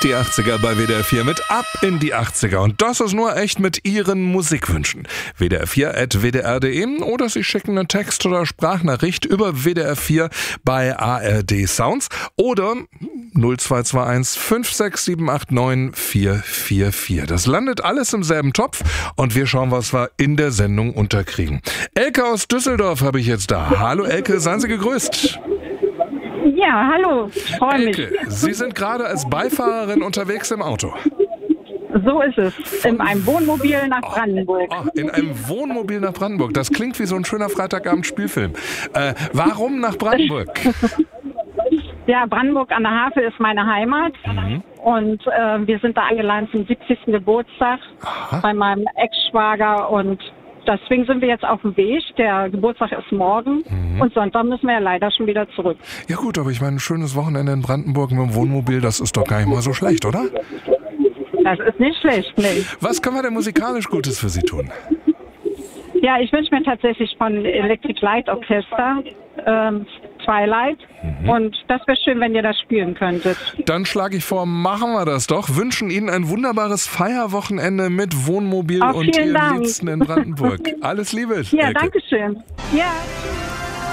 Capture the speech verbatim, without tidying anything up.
Die achtziger bei W D R vier mit Ab in die achtziger. Und das ist nur echt mit Ihren Musikwünschen. W D R vier at w d r punkt d e oder Sie schicken eine Text- oder Sprachnachricht über W D R vier bei A R D Sounds oder null zwei zwei eins fünf sechs sieben acht neun vier vier vier. Das landet alles im selben Topf und wir schauen, was wir in der Sendung unterkriegen. Elke aus Düsseldorf habe ich jetzt da. Hallo Elke, seien Sie gegrüßt. Ja, hallo, ich freue mich. Elke, Sie sind gerade als Beifahrerin unterwegs im Auto. So ist es, in einem Wohnmobil nach Brandenburg. Oh, in einem Wohnmobil nach Brandenburg. Das klingt wie so ein schöner Freitagabend-Spielfilm. Äh, warum nach Brandenburg? Ja, Brandenburg an der Havel ist meine Heimat. Mhm. Und äh, wir sind da eingeladen zum siebzigsten Geburtstag Aha. bei meinem Ex-Schwager. Und deswegen sind wir jetzt auf dem Weg. Der Geburtstag ist morgen. Mhm. Und Sonntag müssen wir ja leider schon wieder zurück. Ja gut, aber ich meine, ein schönes Wochenende in Brandenburg mit dem Wohnmobil, das ist doch gar nicht mal so schlecht, oder? Das ist nicht schlecht, nee. Was können wir denn musikalisch Gutes für Sie tun? Ja, ich wünsche mir tatsächlich von Electric Light Orchester ähm, Twilight. Mhm. Und das wäre schön, wenn ihr das spielen könntet. Dann schlage ich vor, machen wir das doch. Wünschen Ihnen ein wunderbares Feierwochenende mit Wohnmobil Auch und Ihren Dank. Liebsten in Brandenburg. Alles Liebe. Ja, Elke. danke schön. Ja.